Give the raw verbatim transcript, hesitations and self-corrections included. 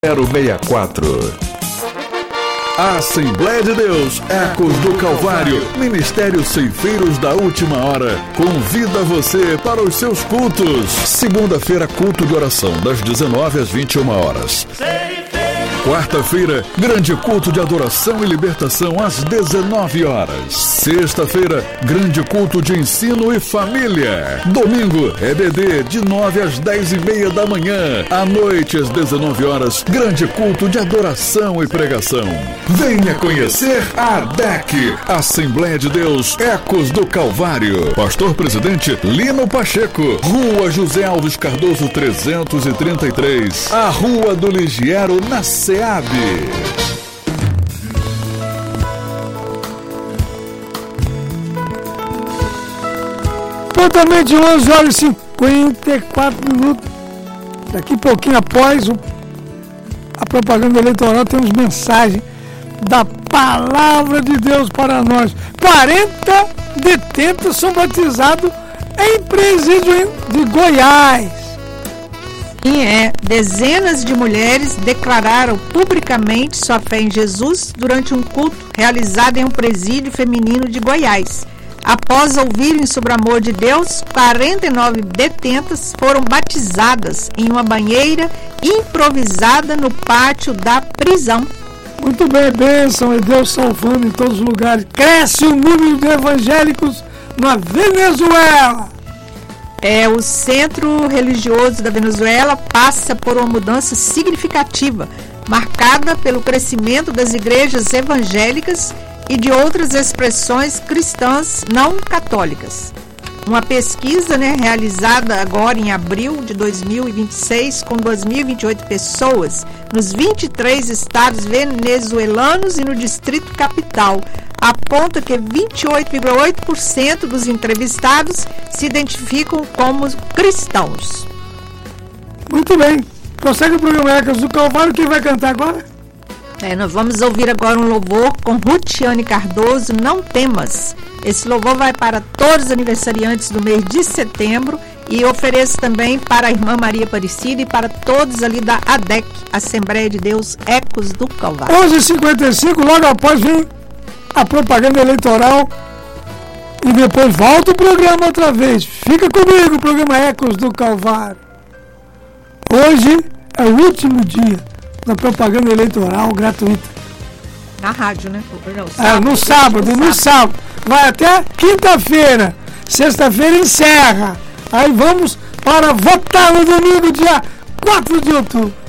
zero seis quatro. Assembleia de Deus, Ecos do Calvário, Ministério Ceifeiros da Última Hora, convida você para os seus cultos. Segunda-feira, culto de oração, das dezenove às vinte e uma horas. Quarta-feira, grande culto de adoração e libertação às dezenove horas. Sexta-feira, grande culto de ensino e família. Domingo, E B D de nove às dez e meia da manhã. À noite, às dezenove horas, grande culto de adoração e pregação. Venha conhecer a A D E C, Assembleia de Deus, Ecos do Calvário. Pastor Presidente Lino Pacheco, Rua José Alves Cardoso trezentos e trinta e três, a Rua do Ligiero, na SEAB. Pontualmente onze horas e cinquenta e quatro minutos. Daqui a pouquinho após o, a propaganda eleitoral, temos mensagem da Palavra de Deus para nós. quarenta detentos são batizados em presídio de Goiás. Sim, é. Dezenas de mulheres declararam publicamente sua fé em Jesus durante um culto realizado em um presídio feminino de Goiás. Após ouvirem sobre o amor de Deus, quarenta e nove detentas foram batizadas em uma banheira improvisada no pátio da prisão. Muito bem, bênção, é Deus salvando em todos os lugares. Cresce o número de evangélicos na Venezuela. É, o centro religioso da Venezuela passa por uma mudança significativa, marcada pelo crescimento das igrejas evangélicas e de outras expressões cristãs não católicas. Uma pesquisa, né, realizada agora em abril de dois mil e vinte e seis, com duas mil e vinte e oito pessoas, nos vinte e três estados venezuelanos e no Distrito Capital, aponta que vinte e oito vírgula oito por cento dos entrevistados se identificam como cristãos. Muito bem. Prossegue o programa Ecos do Calvário. Quem vai cantar agora? É, nós vamos ouvir agora um louvor com Rutiane Cardoso, Não Temas. Esse louvor vai para todos os aniversariantes do mês de setembro e ofereço também para a irmã Maria Aparecida e para todos ali da A D E C, Assembleia de Deus, Ecos do Calvário. onze e cinquenta e cinco, logo após vem a propaganda eleitoral e depois volta o programa outra vez. Fica comigo, o programa Ecos do Calvário. Hoje é o último dia da propaganda eleitoral gratuita. Na rádio, né? Não, sábado, é, no sábado, no sábado. Vai até quinta-feira. Sexta-feira encerra. Aí vamos para votar no domingo, dia quatro de outubro.